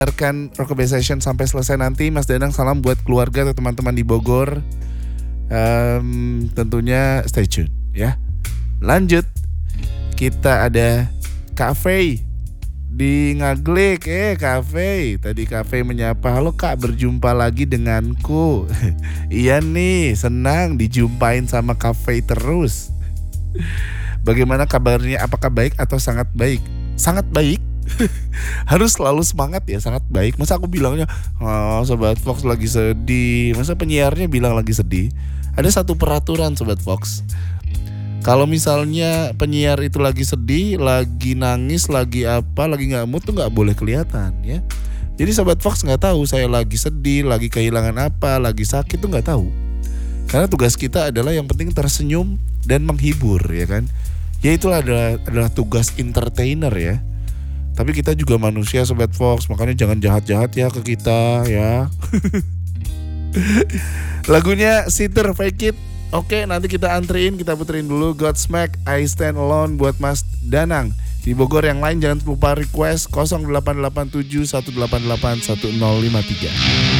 Dengarkan Rockabye Session sampai selesai nanti. Mas Danang salam buat keluarga atau teman-teman di Bogor. Tentunya stay tune ya. Lanjut, kita ada Cafe di Ngaglik. Cafe, tadi Cafe menyapa, halo Kak, berjumpa lagi denganku. Iya nih, senang dijumpain sama Cafe terus. Bagaimana kabarnya? Apakah baik atau sangat baik? Sangat baik. Harus selalu semangat ya, sangat baik. Masa aku bilangnya, oh Sobat Fox lagi sedih. Masa penyiarnya bilang lagi sedih? Ada satu peraturan Sobat Fox. Kalau misalnya penyiar itu lagi sedih, lagi nangis, lagi apa, lagi gak mood tuh gak boleh kelihatan ya. Jadi Sobat Fox gak tahu saya lagi sedih, lagi kehilangan apa, lagi sakit tuh gak tahu. Karena tugas kita adalah yang penting tersenyum dan menghibur ya kan. Ya itulah adalah tugas entertainer ya. Tapi kita juga manusia Sobat Fox, makanya jangan jahat-jahat ya ke kita ya. Lagunya Sitter Fake It. Oke, nanti kita antriin, kita puterin dulu Godsmack I Stand Alone buat Mas Danang. Di Bogor yang lain jangan lupa request 0887 188 1053.